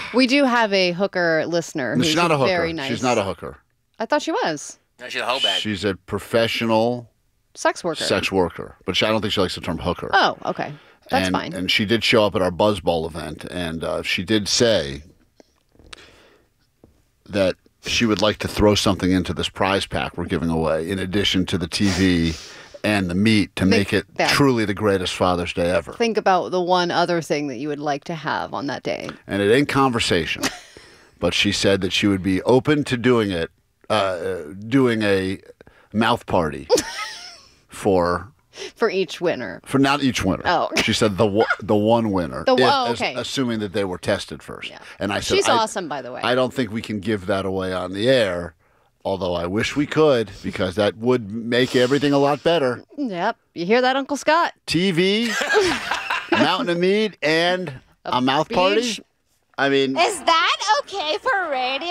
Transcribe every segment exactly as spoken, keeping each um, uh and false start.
We do have a hooker listener who's She's not a hooker. very nice. She's not a hooker. I thought she was. No, she's a hoe bag. She's a professional sex worker. Sex worker. But she, I don't think she likes the term hooker. Oh, okay. That's and, fine. And she did show up at our Buzz Bowl event, and uh, she did say that she would like to throw something into this prize pack we're giving away, in addition to the T V and the meat, to make it that. truly the greatest Father's Day ever. Think about the one other thing that you would like to have on that day. And it ain't conversation, but she said that she would be open to doing it, uh, doing a mouth party for... For each winner. For not each winner. Oh. She said the one- the one winner. The- if- oh, as- okay. assuming that they were tested first. Yeah. And I said, She's I- awesome, by the way. I don't think we can give that away on the air, although I wish we could, because that would make everything a lot better. Yep. You hear that, Uncle Scott? T V, Mountain of Mead, and a, a mouth beach. party. I mean... Is that okay for radio?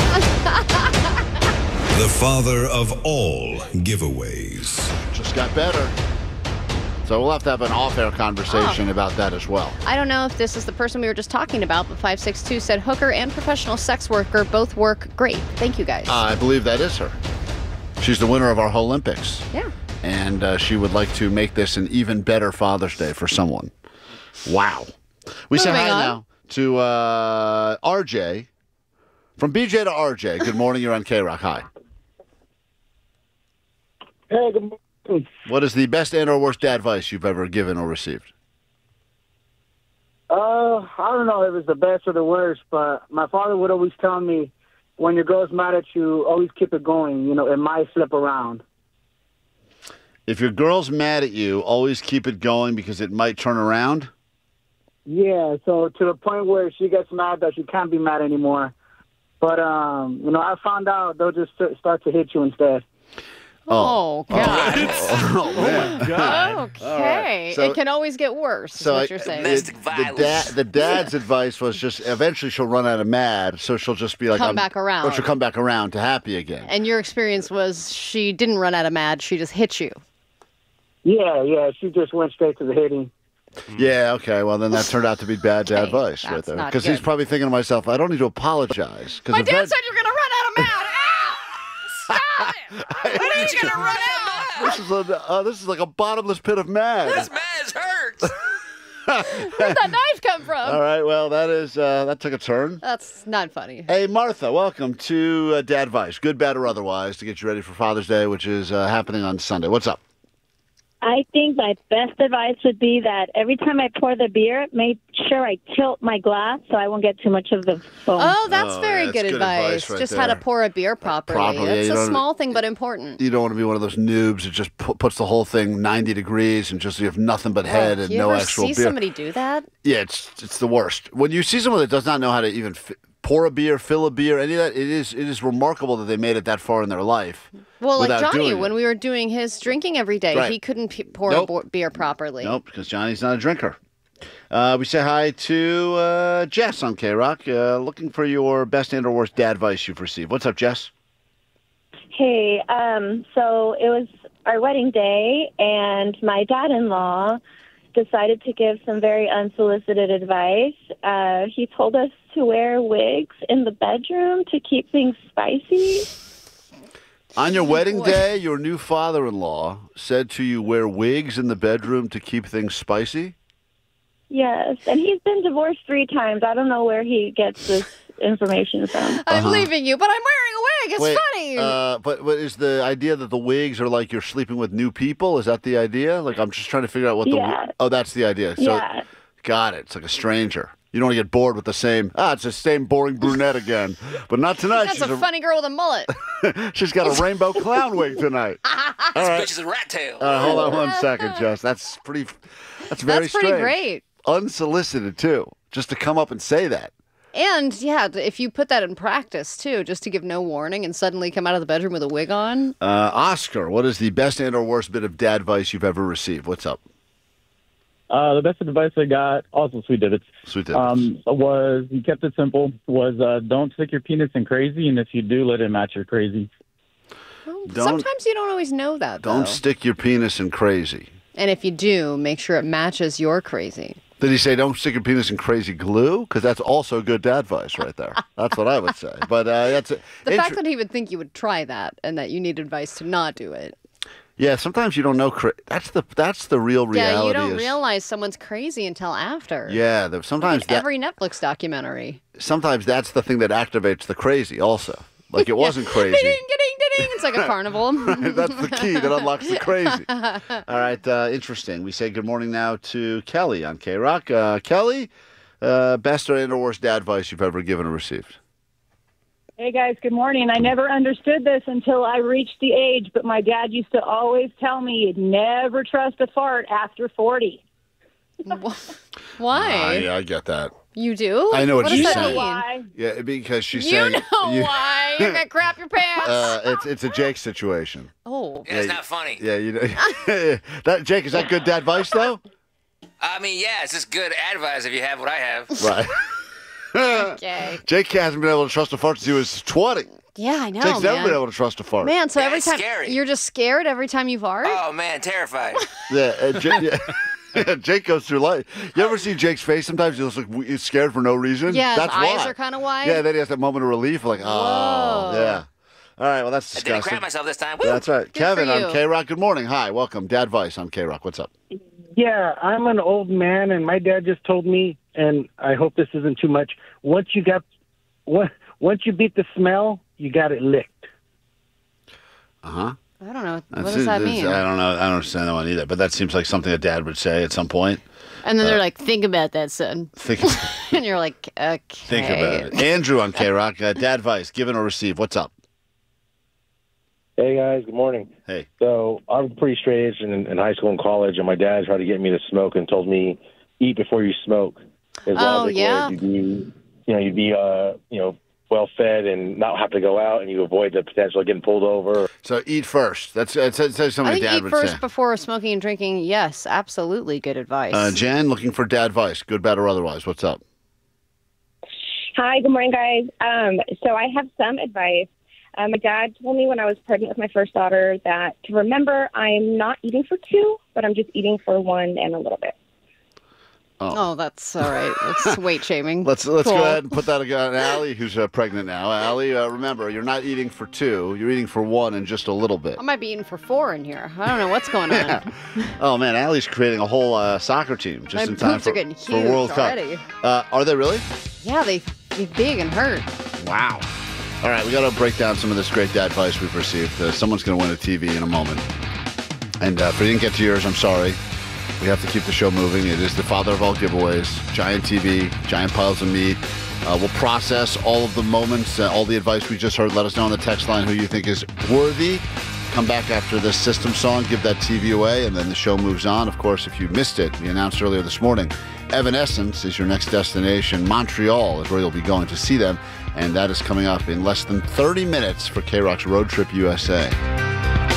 The father of all giveaways. Just got better. So we'll have to have an off-air conversation Oh. about that as well. I don't know if this is the person we were just talking about, but five six two said hooker and professional sex worker both work great. Thank you, guys. Uh, I believe that is her. She's the winner of our Olympics. Yeah. And uh, she would like to make this an even better Father's Day for someone. Wow. We say Moving hi on. now to uh, R J. From B J to R J. Good morning. You're on K-Rock. Hi. Hey, good morning. What is the best and or worst dad advice you've ever given or received? Uh, I don't know if it's the best or the worst, but my father would always tell me, when your girl's mad at you, always keep it going. You know, it might flip around. If your girl's mad at you, always keep it going because it might turn around? Yeah, so to the point where she gets mad that she can't be mad anymore. But, um, you know, I found out they'll just start to hit you instead. Oh, God. Oh, man. God. Okay. right. So- it can always get worse, is So what I- you're saying. Domestic the, violence. dad, the dad's advice was just eventually she'll run out of mad, so she'll just be like, Come I'm- back around. Or she'll come back around to happy again. And your experience was she didn't run out of mad, she just hit you. Yeah, yeah, she just went straight to the hitting. Yeah, okay. Well, then that turned out to be bad dad Okay, advice right that's there. not Because he's good. probably thinking to myself, I don't need to apologize. 'cause My if dad that- said you're going to run out of mad. Ow! Stop it! When are you going to run out? this, is a, uh, this is like a bottomless pit of mad. This man's hurts. Where'd that knife come from? All right, well, that is uh, that took a turn. That's not funny. Hey, Martha, welcome to uh, Dad Advice, good, bad, or otherwise, to get you ready for Father's Day, which is uh, happening on Sunday. What's up? I think my best advice would be that every time I pour the beer, make sure I tilt my glass so I won't get too much of the foam. Oh, that's Oh, very yeah, good that's good advice. advice right Just how to there. pour a beer properly. Properly, yeah, It's you a don't- small thing, but important. You don't want to be one of those noobs that just pu- puts the whole thing ninety degrees and just you have nothing but head Oh, and you no ever actual see beer. somebody do that? Yeah, it's it's the worst. When you see someone that does not know how to even fi- pour a beer, fill a beer, any of that, it is it is remarkable that they made it that far in their life. Well, like without Johnny, doing when it. we were doing his drinking every day, Right. he couldn't p- pour Nope. a bo- beer properly. Nope, because Johnny's not a drinker. Uh, we say hi to uh, Jess on K-Rock, uh, looking for your best and or worst dad advice you've received. What's up, Jess? Hey, um, so it was our wedding day, and my dad-in-law decided to give some very unsolicited advice. Uh, he told us to wear wigs in the bedroom to keep things spicy. On your wedding day, your new father-in-law said to you wear wigs in the bedroom to keep things spicy? Yes, and he's been divorced three times. I don't know where he gets this information from. I'm leaving you, but I'm wearing a wig. It's Uh-huh. Wait, funny. Uh, but, but is the idea that the wigs are like you're sleeping with new people? Is that the idea? Like, I'm just trying to figure out what the... Yeah. Oh, that's the idea. So, Yeah. Got it. It's like a stranger. You don't want to get bored with the same... Ah, it's the same boring brunette again. But not tonight. That's She's a funny girl with a mullet. She's got a rainbow clown wig tonight. All right. Bitch is a rat tail. Uh, hold on one second, Jess. That's pretty... That's very That's pretty strange. great. Unsolicited, too. Just to come up and say that. And, yeah, if you put that in practice, too, just to give no warning and suddenly come out of the bedroom with a wig on. Uh, Oscar, what is the best and or worst bit of dad advice you've ever received? What's up? Uh, the best advice I got, also Sweet Divots, Sweet Divots. um, was, he kept it simple, was uh, don't stick your penis in crazy, and if you do, let it match your crazy. Well, Don't- sometimes you don't always know that, Don't though. stick your penis in crazy. And if you do, make sure it matches your crazy. Did he say don't stick your penis in crazy glue? Because that's also good dad advice right there. That's what I would say. But uh, that's a, The inter- fact that he would think you would try that and that you need advice to not do it. yeah. Sometimes you don't know. Cra- that's the that's the real reality. Yeah, you don't is, realize someone's crazy until after. Yeah, the, sometimes Like that, every Netflix documentary. sometimes that's the thing that activates the crazy. Also, like it wasn't crazy. Ding, ding, ding, ding. It's like a carnival. That's the key that unlocks the crazy. All right, uh, interesting. We say good morning now to Kelly on K-Rock. Uh, Kelly, uh, best or and or worst dad advice you've ever given or received? Hey, guys, good morning. I never understood this until I reached the age, but my dad used to always tell me you'd never trust a fart after forty. Why? I, I get that. You do? I know what does she's that saying. mean? Why? Yeah, because she's You saying... know you- why. You're going to crap your pants. Uh, it's it's a Jake situation. oh. Yeah, it's Yeah, not funny. Yeah, you know. that Jake, is that good dad advice though? I mean, yeah, it's just good advice if you have what I have. Right. Okay. Jake hasn't been able to trust a fart since he was twenty. Yeah, I know, Jake's never man. been able to trust a fart. Man, so Yeah, every it's time scary. you're just scared every time you fart? Oh, man, terrified. Yeah, uh, Jake, yeah. Jake goes through life. You ever see Jake's face? Sometimes he looks like w- he's scared for no reason. Yeah, his that's eyes why. are kinda wide. Yeah, then he has that moment of relief, like, oh, Whoa. yeah. All right, well, that's I didn't disgusting. crap myself this time. Woo! That's right. Kevin for on you. K-Rock. Good morning. Hi, welcome. Dad Vice on K-Rock. What's up? Yeah, I'm an old man, and my dad just told me, and I hope this isn't too much. Once you got, once once you beat the smell, you got it licked. Uh huh. I don't know. What That's does it. that It's- mean? I don't know. I don't understand that one either. But that seems like something a dad would say at some point. And then they're like, think about that, son. Think, And you're like, okay. think about it. Andrew on K-Rock. Uh, dad Vice, given or received. What's up? Hey guys, good morning. Hey. So I was pretty straight edge in, in high school and college, and my dad tried to get me to smoke and told me, "Eat before you smoke." His Oh, logic yeah? was you'd be, you know, you'd be, uh, you know, well fed and not have to go out, and you avoid the potential of getting pulled over. So eat first. That's that's, that's something I think dad eat would first say. before smoking and drinking. Yes, absolutely good advice. Uh, Jan, looking for dad Vice, good, bad, or otherwise. What's up? Hi, good morning, guys. Um, so I have some advice. Uh, my dad told me when I was pregnant with my first daughter that to remember I'm not eating for two, but I'm just eating for one and a little bit. oh, that's all right. That's weight shaming. Let's let's Cool. go ahead and put that on Allie, who's uh, pregnant now. Allie, uh, remember, you're not eating for two. You're eating for one and just a little bit. I might be eating for four in here. I don't know what's going on. Oh man, Allie's creating a whole uh, soccer team just My in time boobs for, are getting for huge World already. Cup. Uh, are they really? Yeah, they get big and hurt. Wow. All right, we got to break down some of this great dad advice we've received. Uh, someone's going to win a T V in a moment. And uh, if we didn't get to yours, I'm sorry. We have to keep the show moving. It is the father of all giveaways. Giant T V, giant piles of meat. Uh, we'll process all of the moments, uh, all the advice we just heard. Let us know on the text line who you think is worthy. Come back after this system song, give that T V away, and then the show moves on. Of course, if you missed it, we announced earlier this morning, Evanescence is your next destination. Montreal is where you'll be going to see them, and that is coming up in less than thirty minutes for K-Rock's Road Trip U S A.